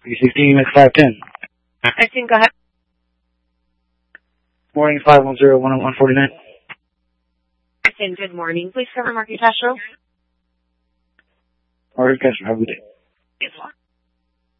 316 at 510. 15, go ahead. Morning, 510-10149. 15, good morning. Please cover Market Castro. Market Castro, have a good day. Yes, sir.